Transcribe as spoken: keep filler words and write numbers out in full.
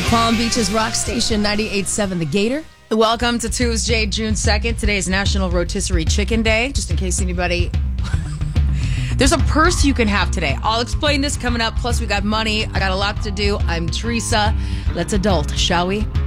Palm Beach's rock station ninety-eight point seven, The Gator. Welcome to Tuesday, June second. Today is National Rotisserie Chicken Day, just in case anybody... There's a purse you can have today. I'll explain this coming up. Plus, we got money. I got a lot to do. I'm Teresa. Let's adult, shall we?